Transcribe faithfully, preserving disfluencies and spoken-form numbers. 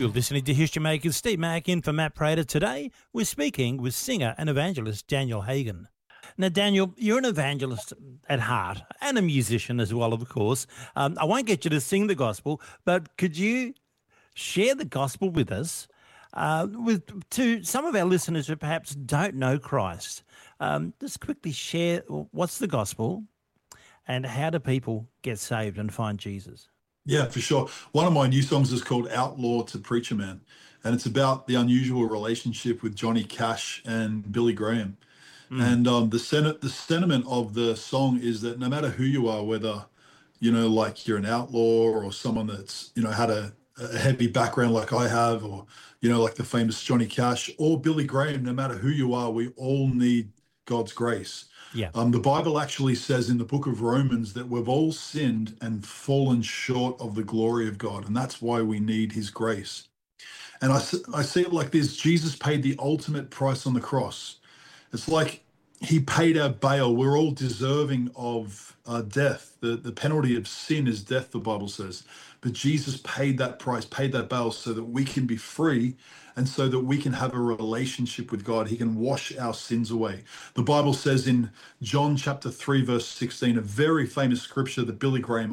You're listening to History Makers. Steve Mack in for Matt Prater. Today, we're speaking with singer and evangelist Daniel Hagen. Now, Daniel, you're an evangelist at heart and a musician as well, of course. Um, I won't get you to sing the gospel, but could you share the gospel with us, uh, with to some of our listeners who perhaps don't know Christ? Um, just quickly share what's the gospel and how do people get saved and find Jesus? Yeah, for sure. One of my new songs is called Outlaw to Preacher Man, and it's about the unusual relationship with Johnny Cash and Billy Graham. Mm. And um, the sen- the sentiment of the song is that no matter who you are, whether, you know, like you're an outlaw or someone that's, you know, had a, a heavy background like I have, or, you know, like the famous Johnny Cash or Billy Graham, no matter who you are, we all need God's grace. Yeah. Um, the Bible actually says in the book of Romans that we've all sinned and fallen short of the glory of God, and that's why we need his grace. And I, I see it like this: Jesus paid the ultimate price on the cross. It's like he paid our bail. We're all deserving of uh, death. The, the penalty of sin is death, the Bible says. But Jesus paid that price, paid that bail so that we can be free and so that we can have a relationship with God. He can wash our sins away. The Bible says in John chapter three, verse sixteen, a very famous scripture that Billy Graham